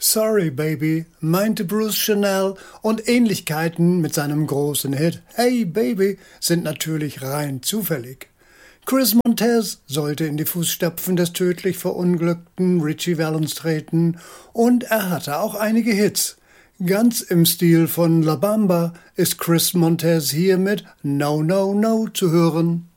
Sorry Baby meinte Bruce Chanel und Ähnlichkeiten mit seinem großen Hit Hey Baby sind natürlich rein zufällig. Chris Montez sollte in die Fußstapfen des tödlich verunglückten Ritchie Valens treten und er hatte auch einige Hits. Ganz im Stil von La Bamba ist Chris Montez hier mit No No No zu hören.